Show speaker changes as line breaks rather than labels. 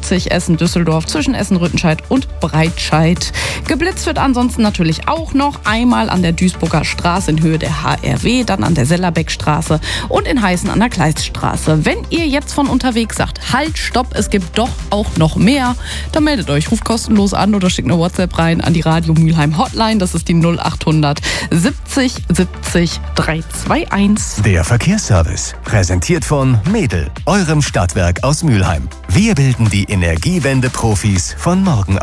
A70 Essen-Düsseldorf zwischen Essen-Rüttenscheid und Breitscheid. Geblitzt wird ansonsten natürlich auch noch einmal an der Duisburger Straße in Höhe der HRW, dann an der Sellerbeckstraße und in Heißen an der Kleiststraße. Wenn ihr jetzt von unterwegs sagt, halt, stopp, es gibt doch auch noch mehr, dann meldet euch, ruft kostenlos an oder schickt eine WhatsApp rein an die Radio Mülheim Hotline. Das ist die 0800 70 70 321.
Der Verkehrsservice, präsentiert von Mädel, eurem Stadtwerk aus Mülheim. Wir bilden die Energiewende-Profis von morgen